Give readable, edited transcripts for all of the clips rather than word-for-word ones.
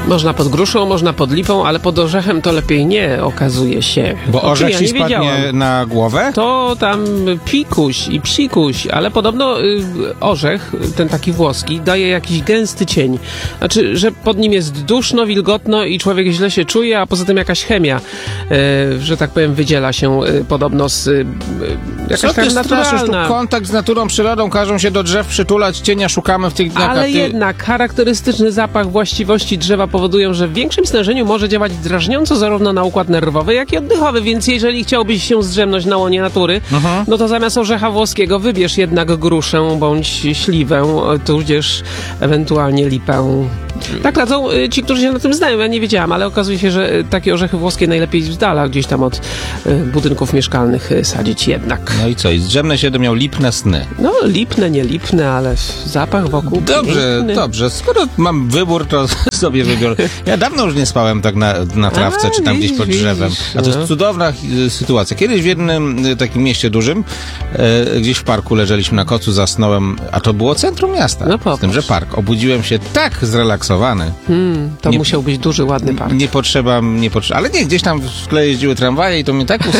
Można pod gruszą, można pod lipą, ale pod orzechem to lepiej nie, okazuje się. Bo orzech ci spadnie na głowę? To tam pikuś i psikuś, ale podobno orzech, ten taki włoski, daje jakiś gęsty cień. Znaczy, że pod nim jest duszno, wilgotno i człowiek źle się czuje, a poza tym jakaś chemia, że tak powiem, wydziela się podobno z jakaś tam naturalna. Tu kontakt z naturą, przyrodą, każą się do drzew przytulać, cienia szukamy w tych dniach. Ale jednak charakterystyczny zapach, właściwości drzewa powodują, że w większym stężeniu może działać drażniąco zarówno na układ nerwowy, jak i oddechowy, więc jeżeli chciałbyś się zdrzemnąć na łonie natury, no to zamiast orzecha włoskiego wybierz jednak gruszę bądź śliwę, tudzież ewentualnie lipę. Tak radzą ci, którzy się na tym znają. Ja nie wiedziałam, ale okazuje się, że takie orzechy włoskie najlepiej z dala gdzieś tam od budynków mieszkalnych sadzić jednak. No i co? I zdrzemnę się, miał lipne sny. No lipne, nie lipne, ale zapach wokół piękny. Dobrze. Skoro mam wybór, to sobie wybiorę. Ja dawno już nie spałem tak na trawce, czy tam gdzieś pod drzewem. A to jest cudowna sytuacja. Kiedyś w jednym takim mieście dużym, gdzieś w parku leżeliśmy na kocu, zasnąłem, a to było centrum miasta. No z tym, że park. Obudziłem się tak zrelaksowany. To musiał być duży, ładny park. Nie potrzeba, ale nie, gdzieś tam w tle jeździły tramwaje i to mnie tak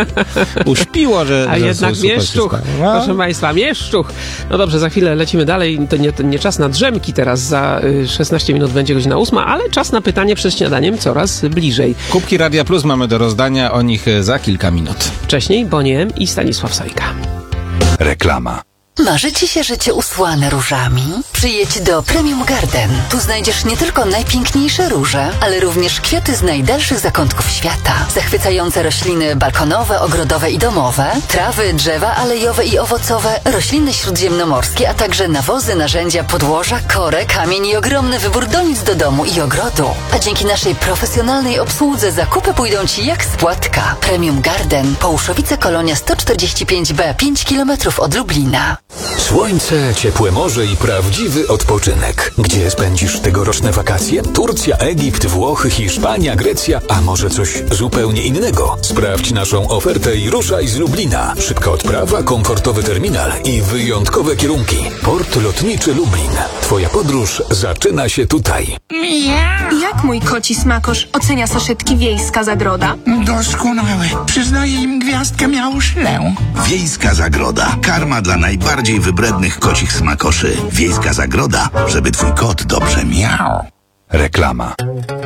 uśpiło, że... A jednak Mieszczuch, proszę Państwa, Mieszczuch. No dobrze, za chwilę lecimy dalej. To nie czas na drzemki teraz, za 16 minut będzie godzina 8, ale czas na pytanie przed śniadaniem coraz bliżej. Kubki Radia Plus mamy do rozdania, o nich za kilka minut. Wcześniej Boniem i Stanisław Sojka. Reklama. Marzy Ci się życie usłane różami? Przyjedź do Premium Garden. Tu znajdziesz nie tylko najpiękniejsze róże, ale również kwiaty z najdalszych zakątków świata. Zachwycające rośliny balkonowe, ogrodowe i domowe, trawy, drzewa alejowe i owocowe, rośliny śródziemnomorskie, a także nawozy, narzędzia, podłoża, korę, kamień i ogromny wybór donic do domu i ogrodu. A dzięki naszej profesjonalnej obsłudze zakupy pójdą Ci jak z płatka. Premium Garden, Połuszowice Kolonia 145B, 5 km od Lublina. Słońce, ciepłe morze i prawdziwy odpoczynek. Gdzie spędzisz tegoroczne wakacje? Turcja, Egipt, Włochy, Hiszpania, Grecja, a może coś zupełnie innego? Sprawdź naszą ofertę i ruszaj z Lublina. Szybka odprawa, komfortowy terminal i wyjątkowe kierunki. Port lotniczy Lublin. Twoja podróż zaczyna się tutaj. Jak mój koci smakosz ocenia saszetki Wiejska Zagroda? Doskonałe. Przyznaję im gwiazdkę miałuszlę. Wiejska Zagroda. Karma dla najbardziej wybrednych kocich smakoszy. Wiejska Zagroda, żeby twój kot dobrze miał. Reklama.